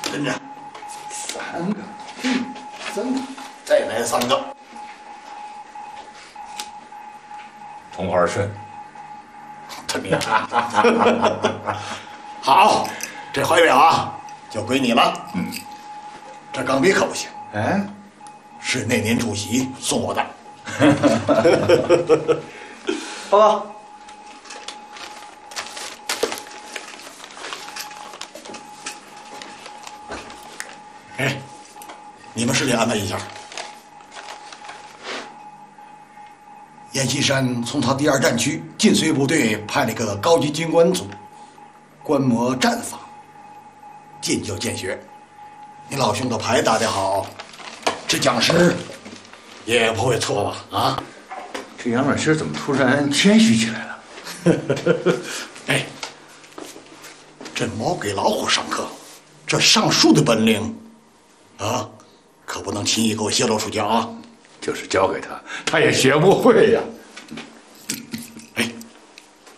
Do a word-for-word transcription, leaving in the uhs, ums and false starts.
跟着， 三个，嗯，三个， 再来三个。 同花顺， 怎么样？好，这怀表啊，就归你了。嗯，这钢笔可不行。 哎， 是那年主席送我的。 爸爸。 哎，你们市里安排一下。阎锡山从他第二战区晋绥部队派了一个高级军官组，观摩战法，进就见学。你老兄的牌打得好，这讲师也不会错吧？啊， 这杨老师怎么突然谦虚起来了？ 哎，这猫给老虎上课，这上树的本领。 啊，可不能轻易给我泄露出去啊！ 就是教给他，他也学不会呀、啊。